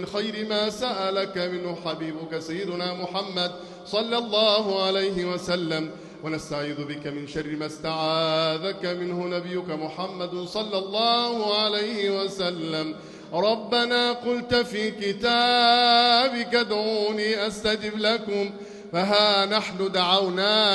خير ما سألك منه حبيبك سيدنا محمد صلى الله عليه وسلم، ونستعيذ بك من شر ما استعاذك منه نبيك محمد صلى الله عليه وسلم. ربنا قلت في كتابك ادعوني أستجب لكم، فها نحن دعوناك